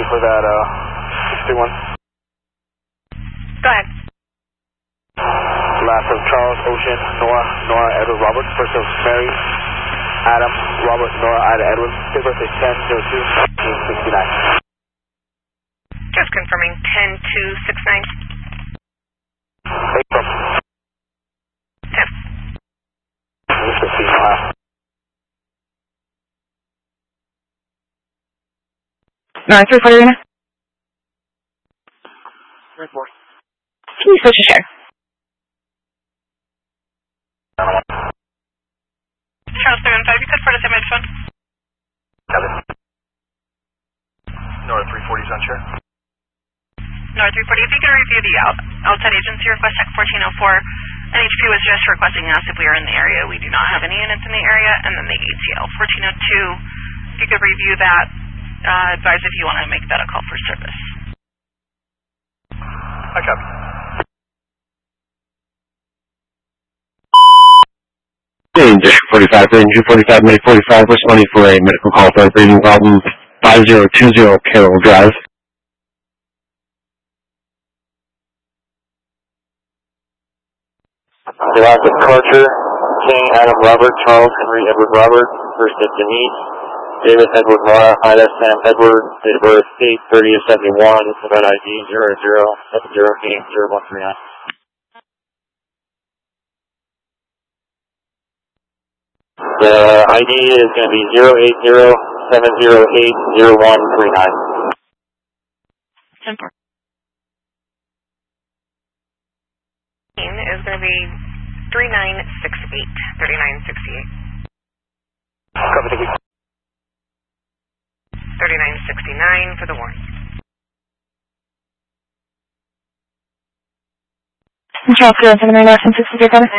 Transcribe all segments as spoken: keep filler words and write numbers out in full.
for that, uh, six two one. Go ahead. Last of Charles, Ocean, Nora, Nora, Edward, Robert. First of Mary, Adam, Robert, Nora, Ida, Edward. His birthday ten oh two nineteen sixty-nine. Just confirming ten two six nine. April. ten. fifteen, Ohio. No, three forty Arena. three four. Can you switch your share? Charles three one five, you could for the same phone. Nora three forty is on share. Nora three forty, if you can review the out, outside agency request check fourteen oh four, N H P was just requesting us if we are in the area. We do not have any units in the area, and then the A T L fourteen oh two, if you could review that, uh, advise if you want to make that a call for service. I copy. District forty-five, Ranger forty-five, May forty-five, responding for a medical call for a breathing problem, five zero two zero Carroll Drive. Last of departure, King, Adam, Robert, Charles, Henry, Edward, Robert. First of Denise, David, Edward, Laura, Ida, Sam, Edward. Date of birth, date thirty of seventy-one. Event I D zero zero seven zero eight zero one three nine. The I D is going to be zero eight zero seven zero eight zero one three nine. ten four. Is going to be three nine six eight, thirty-nine sixty-eight. Copy, thank you. thirty-nine sixty-nine for the warrant. Charles zero seven nine nine six zero seven.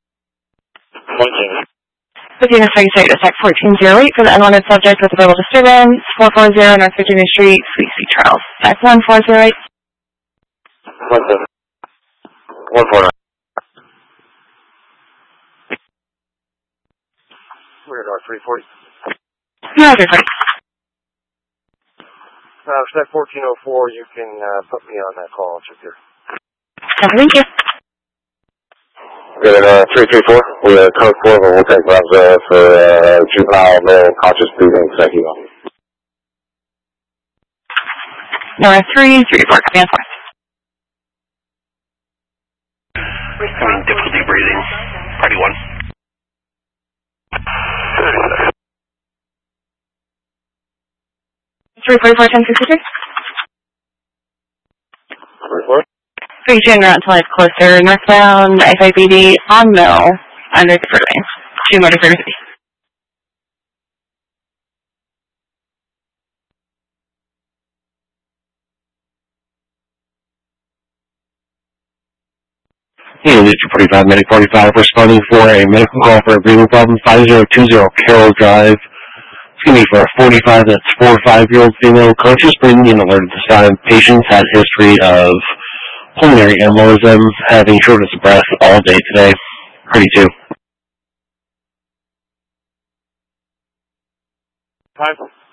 With units registered at Sec fourteen oh eight for the unwanted subject with verbal disturbance, four forty North Virginia Street, Suite C, Charles. Sec one four zero eight. One seven. One four nine. We're at R three forty. No, three forty. Uh, Sec fourteen oh four, you can uh, put me on that call. I'll check here. Thank you. Good, uh, three three four, we are code four, but we'll take labs uh, for uh, juvenile male conscious breathing, thank you. Nora three three four, copy on four. Having difficulty breathing, party one. three forty-four ten sixty-six. three four. Region route until it's closer. Northbound F I B D on Mill under the lane. Two motor service. District forty-five, Medic forty-five, responding for a medical call for a breathing problem, five zero two zero Carroll Drive. It's going to be for a forty-five, that's four or five-year-old female, conscious breathing and alert at this time. Patient has history of pulmonary embolism, having shortness of breath all day today. Pretty two. Time.